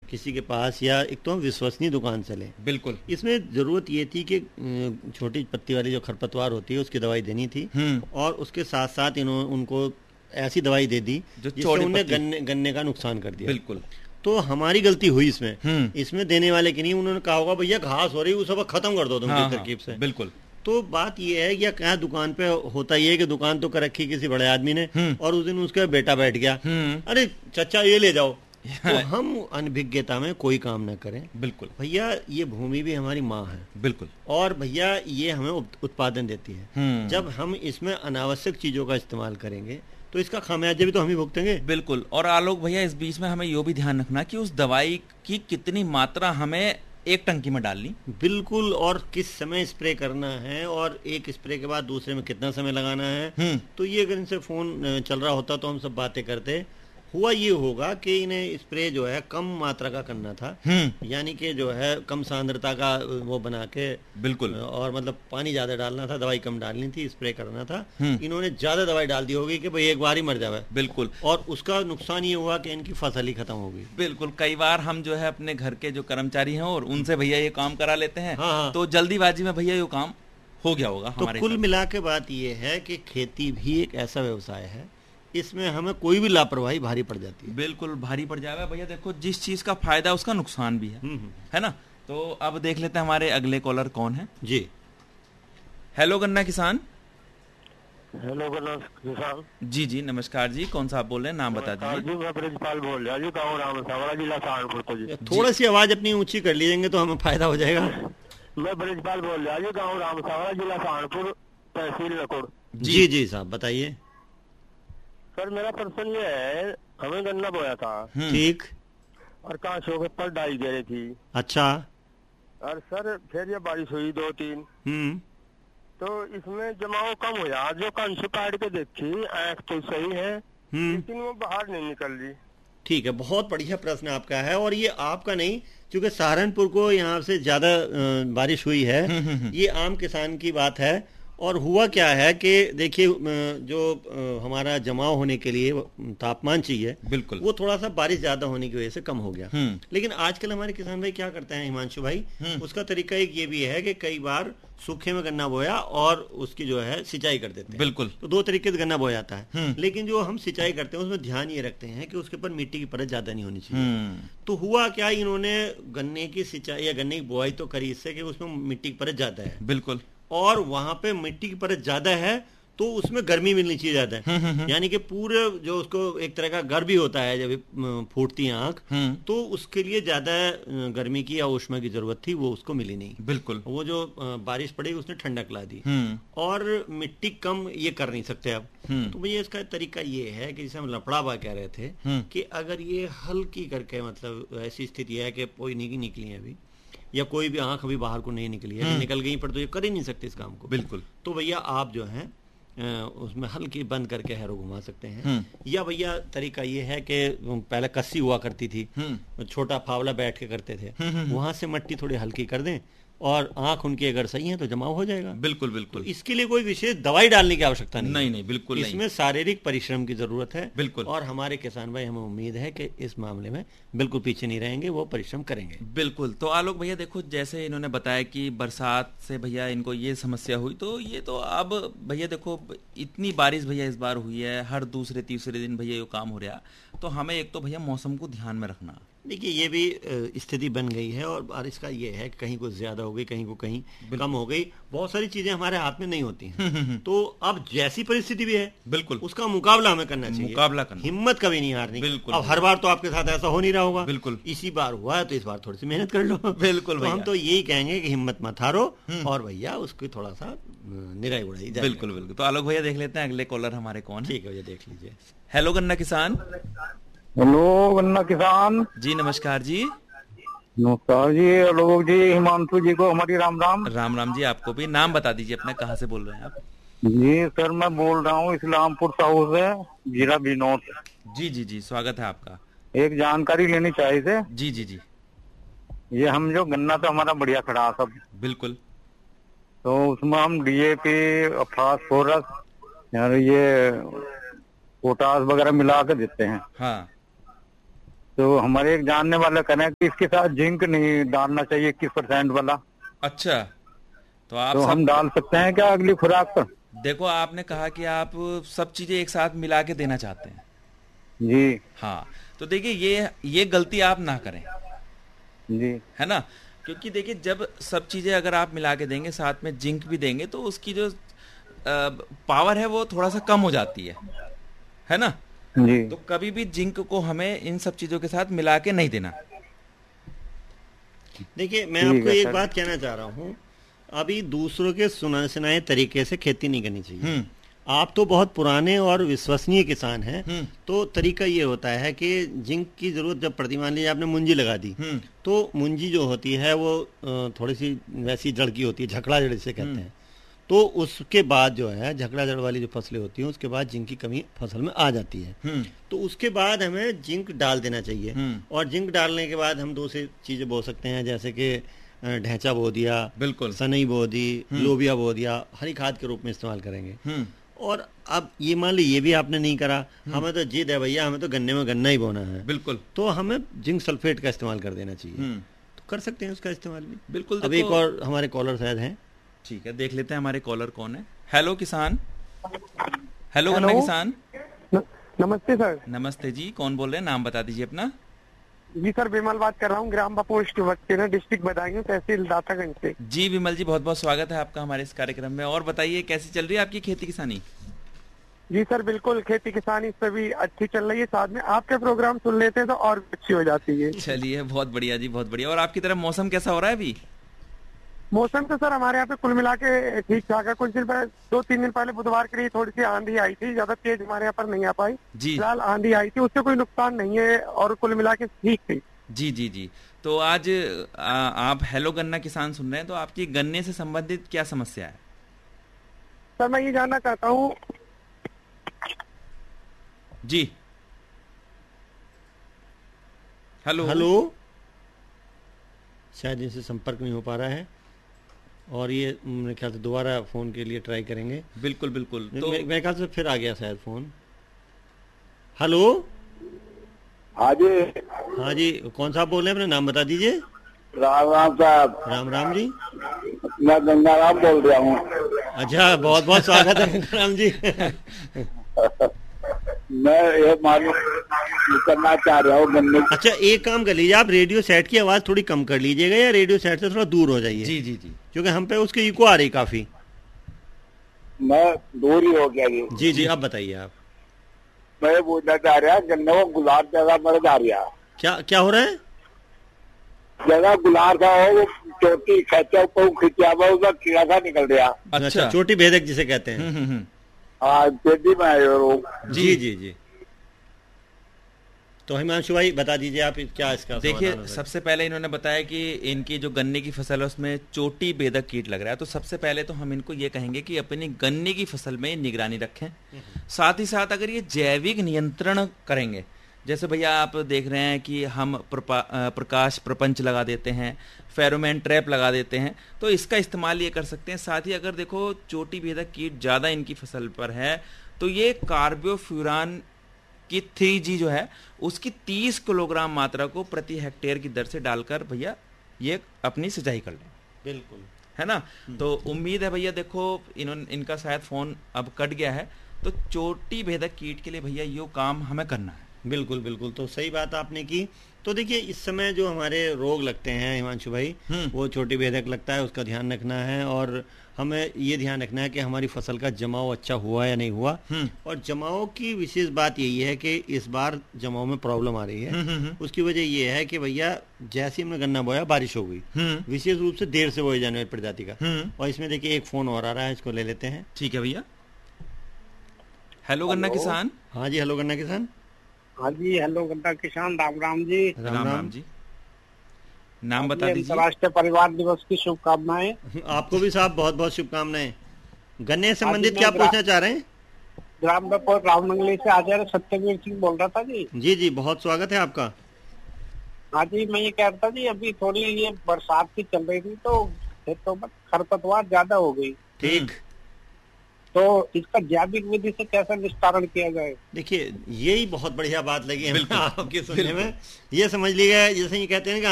किसी के पास, या एक तो हम विश्वसनीय दुकान से लें। बिल्कुल। इसमें जरूरत ये थी कि छोटी पत्ती वाली जो खरपतवार होती है उसकी दवाई देनी थी, और उसके साथ साथ उनको ऐसी दवाई दे दी जिससे उन्हें गन्ने का नुकसान कर दिया। बिल्कुल। तो हमारी गलती हुई इसमें देने वाले की नहीं। उन्होंने कहा होगा भैया घास हो रही है, वो सब खत्म कर दो तुम किस तरकीब से। बिल्कुल। तो बात ये है, या क्या दुकान पे होता ही है कि दुकान तो कर रखी किसी बड़े आदमी ने, और उस दिन उसका बेटा बैठ गया, अरे चचा ये ले जाओ। तो हम अनभिज्ञता में कोई काम न करें। बिल्कुल भैया, ये भूमि भी हमारी माँ है। बिल्कुल। और भैया ये हमें उत्पादन देती है। जब हम इसमें अनावश्यक चीजों का इस्तेमाल करेंगे तो इसका खामियाजा भी तो हम ही भुगतेंगे। बिल्कुल। और आलोक भैया, इस बीच में हमें यो भी ध्यान रखना कि उस दवाई की कितनी मात्रा हमें एक टंकी में डालनी। बिल्कुल। और किस समय स्प्रे करना है, और एक स्प्रे के बाद दूसरे में कितना समय लगाना है। तो ये अगर इनसे फोन चल रहा होता तो हम सब बातें करते। हुआ ये होगा कि इन्हें स्प्रे जो है कम मात्रा का करना था, यानी कि जो है कम सांद्रता का वो बना के। बिल्कुल। और मतलब पानी ज्यादा डालना था, दवाई कम डालनी थी, स्प्रे करना था। इन्होंने ज्यादा दवाई डाल दी होगी कि भाई एक बार ही मर जावे। बिल्कुल। और उसका नुकसान ये हुआ कि इनकी फसल ही खत्म हो गई। बिल्कुल। कई बार हम जो है अपने घर के जो कर्मचारी हैं और उनसे भैया ये काम करा लेते हैं। हाँ। तो जल्दीबाजी में भैया ये काम हो गया होगा। तो कुल मिला के बात ये है कि खेती भी एक ऐसा व्यवसाय है, इसमें हमें कोई भी लापरवाही भारी पड़ जाती है। बिल्कुल भारी पड़ जाएगा भैया। देखो, जिस चीज का फायदा उसका नुकसान भी है ना। तो अब देख लेते हैं हमारे अगले कॉलर कौन है जी। हेलो गन्ना किसान। हेलो गन्ना किसान जी जी नमस्कार जी, कौन सा आप बोल रहे हैं, नाम बता दीजिए। जी, मैं ब्रजपाल बोल रहा हूँ, गाँव रामसावड़ा, जिला सहारनपुर को जी। थोड़ा सी आवाज अपनी ऊंची कर लीजिएंगे तो हमें फायदा हो जाएगा। मैं ब्रजपाल बोल रहा हूँ, गाँव रामसावड़ा, जिला सहारनपुर, तहसील लकोड़। जी जी साहब बताइए। सर मेरा प्रश्न ये है, हमें गन्ना बोया था, ठीक, और कांचों के पर डाई दे रही थी। अच्छा। और सर फिर ये बारिश हुई 2-3, तो इसमें जमाव कम हो गया। जो कांच काट के देखी, आँख तो सही है, लेकिन वो बाहर नहीं निकल रही। ठीक है, बहुत बढ़िया प्रश्न आपका है। और ये आपका नहीं, क्योंकि सहारनपुर को यहाँ से ज्यादा बारिश हुई है, ये आम किसान की बात है। और हुआ क्या है कि देखिए, जो हमारा जमाव होने के लिए तापमान चाहिए, बिल्कुल, वो थोड़ा सा बारिश ज्यादा होने की वजह से कम हो गया। लेकिन आजकल हमारे किसान भाई क्या करते हैं हिमांशु भाई, उसका तरीका एक ये भी है कि कई बार सूखे में गन्ना बोया और उसकी जो है सिंचाई कर देते हैं। बिल्कुल। तो दो तरीके से गन्ना बोया जाता है। लेकिन जो हम सिंचाई करते हैं उसमें ध्यान ये रखते हैं कि उसके ऊपर मिट्टी की परत ज्यादा नहीं होनी चाहिए। तो हुआ क्या, इन्होंने गन्ने की सिंचाई या गन्ने की बुआई तो करी इससे कि उसमें मिट्टी की परत ज्यादा है। बिल्कुल। और वहां पे मिट्टी की परत ज्यादा है तो उसमें गर्मी मिलनी चाहिए ज्यादा है। यानी कि पूरे जो उसको एक तरह का घर भी होता है जब फूटती है आंख, तो उसके लिए ज्यादा गर्मी की या ऊष्मा की जरूरत थी, वो उसको मिली नहीं। बिल्कुल। वो जो बारिश पड़ी उसने ठंडक ला दी, और मिट्टी कम ये कर नहीं सकते अब। तो भैया इसका तरीका ये है कि जैसे हम लफड़ाबा कह रहे थे कि अगर ये हल्की करके, मतलब ऐसी स्थिति है कि कोई नहीं निकली है अभी, या कोई भी आंख अभी बाहर को नहीं निकली है, निकल गई पर तो ये कर ही नहीं सकते इस काम को। बिल्कुल। तो भैया आप जो है उसमें हल्की बंद करके हैरो घुमा सकते हैं। या भैया तरीका ये है कि पहले कस्सी हुआ करती थी, छोटा फावला बैठ के करते थे, वहां से मट्टी थोड़ी हल्की कर दें और आंख उनकी अगर सही है तो जमाव हो जाएगा। बिल्कुल बिल्कुल। तो इसके लिए कोई विशेष दवाई डालने की आवश्यकता नहीं। नहीं नहीं, बिल्कुल नहीं। इसमें शारीरिक परिश्रम की जरूरत है। बिल्कुल। और हमारे किसान भाई, हमें उम्मीद है कि इस मामले में बिल्कुल पीछे नहीं रहेंगे, वो परिश्रम करेंगे। बिल्कुल। तो आलोक भैया देखो, जैसे इन्होंने बताया कि बरसात से भैया इनको ये समस्या हुई, तो ये तो अब भैया देखो इतनी बारिश भैया इस बार हुई है, हर दूसरे तीसरे दिन भैया ये काम हो रहा, तो हमें एक तो भैया मौसम को ध्यान में रखना। देखिए ये भी स्थिति बन गई है, और बारिश का ये है कि कहीं को ज्यादा हो गई, कहीं को कहीं कम हो गई। बहुत सारी चीजें हमारे हाथ में नहीं होती हैं। तो अब जैसी परिस्थिति भी है, बिल्कुल, उसका मुकाबला हमें करना चाहिए। मुकाबला करना, हिम्मत कभी नहीं हारनी। बिल्कुल। अब हर बार तो आपके साथ ऐसा हो नहीं रहा होगा। बिल्कुल। इसी बार हुआ है तो इस बार थोड़ी सी मेहनत कर लो। बिल्कुल। तो हम तो यही कहेंगे कि हिम्मत मत हारो, और भैया उसकी थोड़ा सा निराई उड़ाई जाए। बिल्कुल बिल्कुल। तो आलोक भैया देख लेते हैं अगले कॉलर हमारे कौन है। ठीक है भैया, देख लीजिए। हेलो गन्ना किसान। हेलो गन्ना किसान जी नमस्कार जी। नमस्कार जी। लोग जी, हिमांशु जी को हमारी राम राम। राम राम जी आपको भी। नाम बता दीजिए अपना, कहाँ से बोल रहे हैं आप? जी सर, मैं बोल रहा हूँ इस्लामपुर साउथ से, जिला बिनौर। जी जी जी, स्वागत है आपका। एक जानकारी लेनी चाहिए थे। जी जी जी। ये हम जो गन्ना तो हमारा बढ़िया खड़ा सब। बिल्कुल। तो उसमें हम डीएपी, फास्फोरस, ये पोटास वगैरह मिला के देते हैं। हाँ। तो हमारे एक जानने वाला कहना है कि इसके साथ जिंक नहीं डालना चाहिए 21% वाला। अच्छा, तो आप तो हम डाल सकते हैं क्या अगली खुराक पर? देखो, आपने कहा कि आप सब चीजें एक साथ मिला के देना चाहते हैं जी। हाँ, तो देखिए ये गलती आप ना करें जी, है ना, क्योंकि देखिए जब सब चीजें अगर आप मिला के देंगे, साथ में जिंक भी देंगे, तो उसकी जो पावर है वो थोड़ा सा कम हो जाती है ना। जी। तो कभी भी जिंक को हमें इन सब चीजों के साथ मिला के नहीं देना। देखिए, मैं आपको एक बात कहना चाह रहा हूँ, अभी दूसरों के सुनाए तरीके से खेती नहीं करनी चाहिए। आप तो बहुत पुराने और विश्वसनीय किसान हैं, तो तरीका ये होता है कि जिंक की जरूरत जब पड़ती, मान लीजिए आपने मुंजी लगा दी, तो मुंजी जो होती है वो थोड़ी सी वैसी जड़ की होती है, झकड़ा जड़ जिसे कहते हैं। तो उसके बाद जो है झकड़ा जड़ वाली जो फसलें होती हैं, उसके बाद जिंक की कमी फसल में आ जाती है। तो उसके बाद हमें जिंक डाल देना चाहिए। और जिंक डालने के बाद हम दो से चीजें बो सकते हैं, जैसे कि ढैंचा बो दिया, बिल्कुल, सनई बो दी, लोबिया बो दिया, हरी खाद के रूप में इस्तेमाल करेंगे। और अब ये मान ली ये भी आपने नहीं करा, हमें तो जिद है भैया, हमें तो गन्ने में गन्ना ही बोना है, बिल्कुल, तो हमें जिंक सल्फेट का इस्तेमाल कर देना चाहिए। तो कर सकते हैं उसका इस्तेमाल भी, बिल्कुल। अब एक और हमारे कॉलर शायद हैं, ठीक है, देख लेते हैं हमारे कॉलर कौन है। हेलो किसान, हेलो गन्ना किसान। नमस्ते सर। नमस्ते जी, कौन बोल रहे हैं, नाम बता दीजिए अपना। जी सर, विमल बात कर रहा हूँ, ग्राम पोस्ट वक्तेना, डिस्ट्रिक्ट बदायूं, तहसील दातागंज से। जी विमल जी, बहुत बहुत स्वागत है आपका हमारे इस कार्यक्रम में। और बताइए कैसी चल रही है आपकी खेती किसानी? जी सर, बिल्कुल खेती किसानी सभी अच्छी चल रही है, साथ में आपके प्रोग्राम सुन लेते हैं तो और अच्छी हो जाती है। चलिए, बहुत बढ़िया जी, बहुत बढ़िया। और आपकी तरफ मौसम कैसा हो रहा है अभी? मौसम तो सर हमारे यहाँ पे कुल मिला के ठीक ठाक है। कुछ दिन पहले, 2-3 दिन पहले बुधवार के लिए थोड़ी सी आंधी आई थी, ज्यादा तेज हमारे यहाँ पर नहीं आ पाई। फिलहाल आंधी आई थी, उससे कोई नुकसान नहीं है और कुल मिला के ठीक थी। जी जी जी। तो आज आप हेलो गन्ना किसान सुन रहे हैं, तो आपकी गन्ने से संबंधित क्या समस्या है? सर मैं ये जानना चाहता हूँ। जी हेलो हेलो, शायद इनसे संपर्क नहीं हो पा रहा है, और ये मेरे ख्याल से दोबारा फोन के लिए ट्राई करेंगे। बिल्कुल बिल्कुल। तो मेरे ख्याल से फिर आ गया शायद फोन। हेलो, हाँ जी। हाँ जी, कौन साहब बोल रहे हैं, अपना नाम बता दीजिए। राम राम साहब। राम राम जी, मैं गंगाराम बोल रहा हूँ। अच्छा, बहुत बहुत स्वागत है गंगाराम जी। मैं ये मालूम करना चाह रहा हूँ गन्ने। अच्छा, एक काम कर लीजिए, आप रेडियो सेट की आवाज थोड़ी कम कर लीजिएगा, या रेडियो सेट से थोड़ा दूर हो जाइए। जी जी जी, क्योंकि हम पे उसकी इको आ रही काफी। मैं दूर ही हो गया जी। जी जी, आप बताइए। आप, मैं पूछना चाह रहा गन्ने को गुलाब जगह मर जा रहा। क्या क्या हो रहा है? जगह गुलाब का हो, वो चोटी खींचा खिंचा हुआ, उसका कीड़ा सा निकल गया। अच्छा, चोटी भेदक जिसे कहते हैं। हाँ, पेटी में आए रोग। जी जी जी। तो हिमांशु भाई बता दीजिए आप क्या इसका। देखिए, सबसे पहले इन्होंने बताया कि इनकी जो गन्ने की फसल है उसमें चोटी बेधक कीट लग रहा है। तो सबसे पहले तो हम इनको ये कहेंगे कि अपनी गन्ने की फसल में निगरानी रखें। साथ ही साथ अगर ये जैविक नियंत्रण करेंगे, जैसे भैया आप देख रहे हैं कि हम प्रकाश प्रपंच लगा देते हैं, फेरोमोन ट्रैप लगा देते हैं, तो इसका इस्तेमाल ये कर सकते हैं। साथ ही अगर देखो चोटी बेधक कीट ज्यादा इनकी फसल पर है, तो ये कार्बोफ्यूरान की 3G जो है उसकी 30 किलोग्राम मात्रा को प्रति हेक्टेयर की दर से डालकर भैया ये अपनी सिंचाई कर लें। बिल्कुल, है ना। तो उम्मीद है भैया, देखो इनका शायद फोन अब कट गया है, तो चोटी भेदक कीट के लिए भैया ये काम हमें करना है। बिल्कुल बिल्कुल, तो सही बात आपने की। तो देखिए, इस समय जो हमारे रोग लगते हैं हिमांशु भाई, वो चोटी भेदक लगता है, उसका ध्यान रखना है। और हमें ये ध्यान रखना है कि हमारी फसल का जमाव अच्छा हुआ या नहीं हुआ। और जमाव की विशेष बात यही है कि इस बार जमाव में प्रॉब्लम आ रही है। उसकी वजह ये है कि भैया जैसे हमने गन्ना बोया, बारिश हो गई, विशेष रूप से देर से बोए जाने वाली प्रजाति का। और इसमें देखिए एक फोन और आ रहा है, इसको ले लेते हैं। ठीक है भैया। हेलो गन्ना किसान। हाँ जी, हेलो गन्ना किसान। हाँ जी, हेलो गन्ना किसान, राम राम जी। राम राम जी, नाम बता दीजिए। राष्ट्रीय परिवार दिवस की शुभकामनाएं। आपको भी साहब बहुत बहुत शुभकामनाएं। गन्ने से संबंधित क्या पूछना चाह रहे हैं? ग्राम रामनगली से आचार्य सत्यवीर सिंह बोल रहा था जी। जी जी, बहुत स्वागत है आपका। हाँ जी, मैं ये कह रहा था जी, अभी थोड़ी ये बरसात की चल रही थी, तो खेतों में खरपतवार ज्यादा हो गई। ठीक। तो इसका जैविक विधि से कैसे निस्तारण किया जाए? देखिए, यही बहुत बढ़िया बात लगी है आपके सुनने में। ये समझ लीजिए, जैसे ये कहते हैं